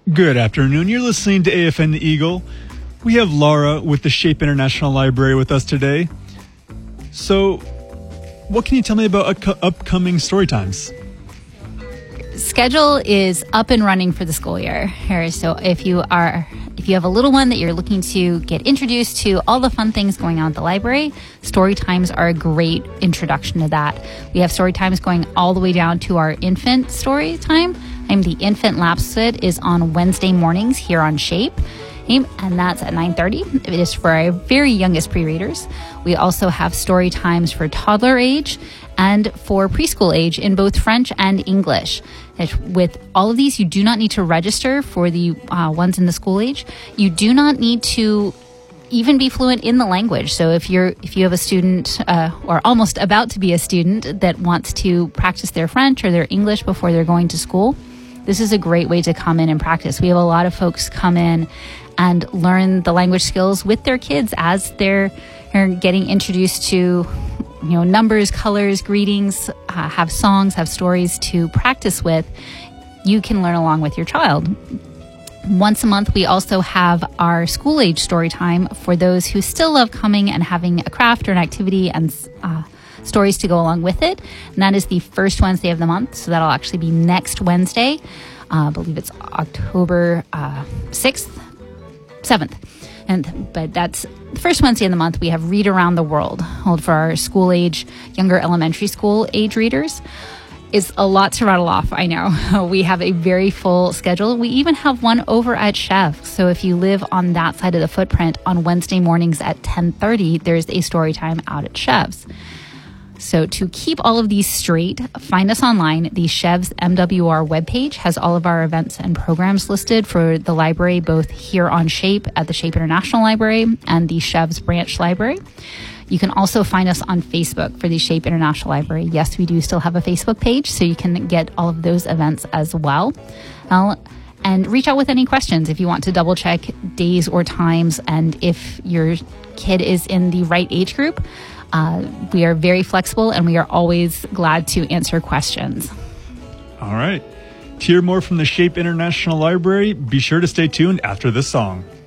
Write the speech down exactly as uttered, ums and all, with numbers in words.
Good afternoon. You're listening to A F N The Eagle. We have Laura with the Shape International Library with us today. So, what can you tell me about uh, upcoming story times? Schedule is up and running for the school year here. So if you are, if you have a little one that you're looking to get introduced to all the fun things going on at the library, story times are a great introduction to that. We have story times going all the way down to our infant story time. I'm the infant lap sit is on Wednesday mornings here on Shape, and that's at nine thirty. It is for our very youngest pre-readers. We also have story times for toddler age and for preschool age in both French and English. With all of these, you do not need to register for the uh, ones in the school age. You do not need to even be fluent in the language. So if you're if you have a student uh, or almost about to be a student that wants to practice their French or their English before they're going to school, this is a great way to come in and practice. We have a lot of folks come in and learn the language skills with their kids as they're, they're getting introduced to, you know, numbers, colors, greetings, uh, have songs, have stories to practice with. You can learn along with your child. Once a month, we also have our school age story time for those who still love coming and having a craft or an activity and uh, stories to go along with it. And that is the first Wednesday of the month. So that'll actually be next Wednesday. Uh, I believe it's October uh, sixth, seventh. And, but that's the first Wednesday of the month. We have Read Around the World, hold for our school age, younger elementary school age readers. It's a lot to rattle off, I know. We have a very full schedule. We even have one over at Chev. So if you live on that side of the footprint, on Wednesday mornings at ten thirty, there's a story time out at Chev's. So to keep all of these straight, find us online. The Chev's M W R webpage has all of our events and programs listed for the library, both here on Shape at the Shape International Library and the Chev's Branch Library. You can also find us on Facebook for the Shape International Library. Yes, we do still have a Facebook page, so you can get all of those events as well. Uh, and reach out with any questions if you want to double check days or times and if your kid is in the right age group. Uh, we are very flexible and we are always glad to answer questions. All right. To hear more from the Shape International Library, be sure to stay tuned after this song.